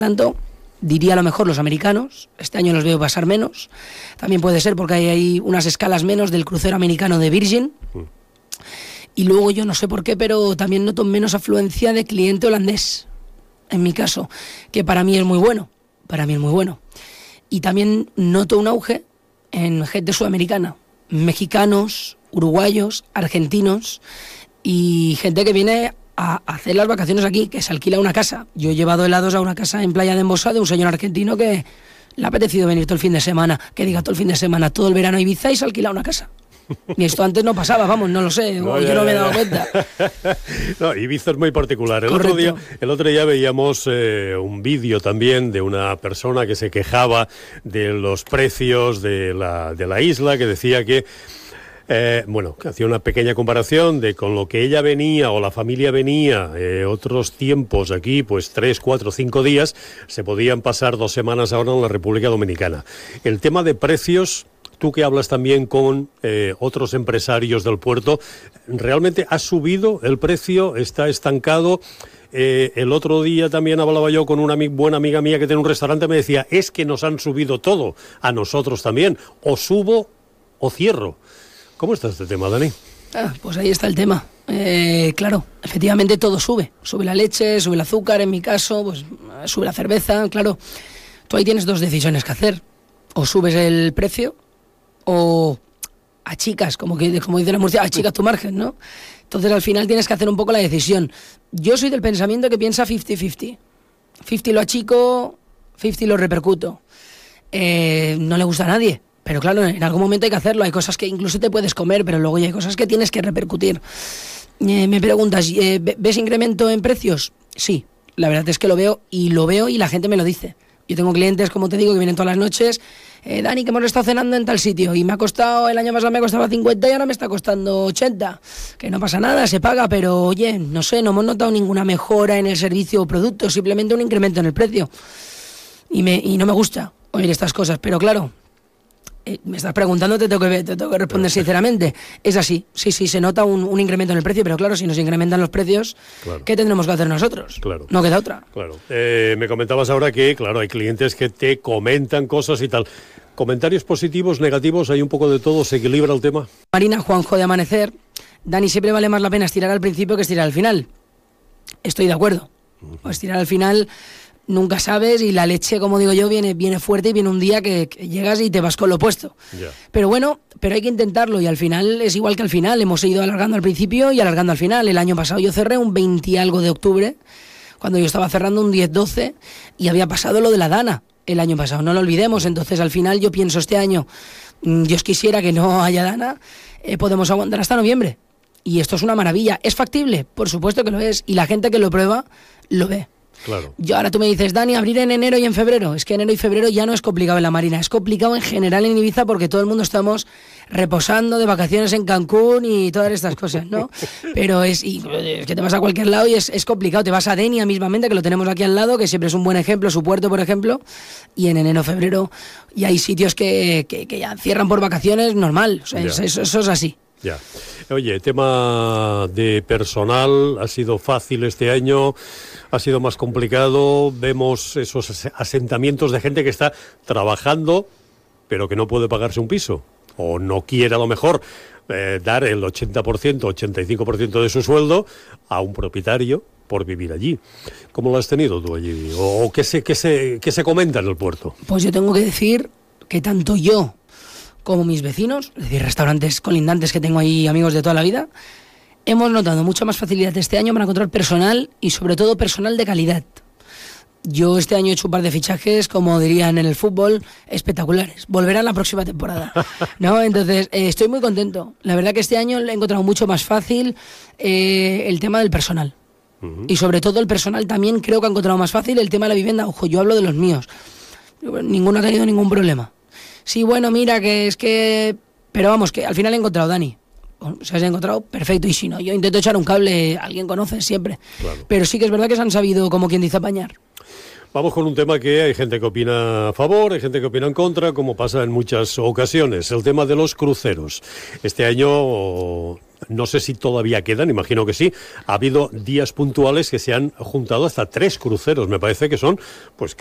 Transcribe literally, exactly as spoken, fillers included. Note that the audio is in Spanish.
tanto, diría a lo mejor los americanos. Este año los veo pasar menos. También puede ser porque hay ahí unas escalas menos del crucero americano de Virgin. Mm. Y luego yo no sé por qué, pero también noto menos afluencia de cliente holandés, en mi caso, que para mí es muy bueno. Para mí es muy bueno. Y también noto un auge en gente sudamericana, mexicanos, uruguayos, argentinos y gente que viene a hacer las vacaciones aquí, que se alquila una casa. Yo he llevado helados a una casa en Playa de Embosa de un señor argentino que le ha apetecido venir todo el fin de semana, que diga todo el fin de semana, todo el verano a Ibiza y se alquila una casa. Y esto antes no pasaba, vamos, no lo sé, no, yo ya, no me he dado cuenta. No, Ibiza es muy particular. El otro día, el otro día veíamos eh, un vídeo también de una persona que se quejaba de los precios de la, de la isla, que decía que Eh, bueno, que hacía una pequeña comparación de con lo que ella venía o la familia venía eh, otros tiempos aquí, pues tres, cuatro, cinco días, se podían pasar dos semanas ahora en la República Dominicana. El tema de precios, tú que hablas también con eh, otros empresarios del puerto, ¿realmente ha subido el precio? ¿Está estancado? Eh, el otro día también hablaba yo con una ami- buena amiga mía que tiene un restaurante, me decía, es que nos han subido todo, a nosotros también, o subo o cierro. ¿Cómo está este tema, Dani? Ah, pues ahí está el tema. Eh, claro, efectivamente todo sube. Sube la leche, sube el azúcar, en mi caso, pues sube la cerveza, claro. Tú ahí tienes dos decisiones que hacer. O subes el precio o achicas, como, que, como dice la Murcia, achicas tu margen, ¿no? Entonces al final tienes que hacer un poco la decisión. Yo soy del pensamiento que piensa cincuenta cincuenta. cincuenta lo achico, cincuenta lo repercuto. Eh, no le gusta a nadie. Pero claro, en algún momento hay que hacerlo. Hay cosas que incluso te puedes comer, pero luego ya hay cosas que tienes que repercutir. Eh, me preguntas, eh, ¿ves incremento en precios? Sí, la verdad es que lo veo y lo veo y la gente me lo dice. Yo tengo clientes, como te digo, que vienen todas las noches. Eh, Dani, que hemos estado cenando en tal sitio y me ha costado, el año pasado me costaba cincuenta y ahora me está costando ochenta. Que no pasa nada, se paga, pero oye, no sé, no hemos notado ninguna mejora en el servicio o producto, simplemente un incremento en el precio. Y, me, y no me gusta oír estas cosas, pero claro... Eh, me estás preguntando, te tengo que, te tengo que responder sinceramente. Es así, sí, sí, se nota un, un incremento en el precio, pero claro, si nos incrementan los precios, claro. ¿Qué tendremos que hacer nosotros? Claro. No queda otra. Claro. Eh, me comentabas ahora que, claro, hay clientes que te comentan cosas y tal. ¿Comentarios positivos, negativos? ¿Hay un poco de todo? ¿Se equilibra el tema? Marina, Juanjo de Amanecer, Dani, siempre vale más la pena estirar al principio que estirar al final. Estoy de acuerdo. Uh-huh. Estirar al final... Nunca sabes y la leche, como digo yo, viene, viene fuerte y viene un día que, que llegas y te vas con lo opuesto. Yeah. Pero bueno, pero hay que intentarlo y al final es igual que al final. Hemos ido alargando al principio y alargando al final. El año pasado yo cerré un veinte y algo de octubre, cuando yo estaba cerrando un diez doce y había pasado lo de la Dana el año pasado. No lo olvidemos. Entonces al final yo pienso este año, Dios quisiera que no haya Dana, eh, podemos aguantar hasta noviembre. Y esto es una maravilla. ¿Es factible? Por supuesto que lo es. Y la gente que lo prueba, lo ve. Claro. Yo ahora tú me dices, Dani, abrir en enero y en febrero. Es que enero y febrero ya no es complicado en la Marina, es complicado en general en Ibiza porque todo el mundo estamos reposando de vacaciones en Cancún y todas estas cosas, ¿no? Pero es, y, es que te vas a cualquier lado y es, es complicado. Te vas a Denia mismamente, que lo tenemos aquí al lado, que siempre es un buen ejemplo, su puerto, por ejemplo, y en enero, febrero, y hay sitios que, que, que ya cierran por vacaciones normal. O sea, eso, eso, eso es así. Ya. Oye, tema de personal, ¿ha sido fácil este año? ¿Ha sido más complicado? Vemos esos asentamientos de gente que está trabajando, pero que no puede pagarse un piso. O no quiere a lo mejor eh, dar el ochenta por ciento, ochenta y cinco por ciento de su sueldo a un propietario por vivir allí. ¿Cómo lo has tenido tú allí? ¿O, o qué, se, qué, se, qué se comenta en el puerto? Pues yo tengo que decir que tanto yo como mis vecinos, es decir, restaurantes colindantes que tengo ahí, amigos de toda la vida, hemos notado mucha más facilidad este año para encontrar personal y sobre todo personal de calidad. Yo este año he hecho un par de fichajes, como dirían en el fútbol, espectaculares. Volverán la próxima temporada, ¿no? Entonces, eh, estoy muy contento. La verdad que este año he encontrado mucho más fácil eh, el tema del personal. Uh-huh. Y sobre todo el personal también creo que ha encontrado más fácil el tema de la vivienda. Ojo, yo hablo de los míos. Ninguno ha tenido ningún problema. Sí, bueno, mira, que es que... Pero vamos, que al final he encontrado, Dani. O sea, se ha encontrado perfecto. Y si no, yo intento echar un cable, alguien conoce siempre. Claro. Pero sí que es verdad que se han sabido, como quien dice, apañar. Vamos con un tema que hay gente que opina a favor, hay gente que opina en contra, como pasa en muchas ocasiones. El tema de los cruceros. Este año no sé si todavía quedan, imagino que sí, ha habido días puntuales que se han juntado hasta tres cruceros, me parece que son pues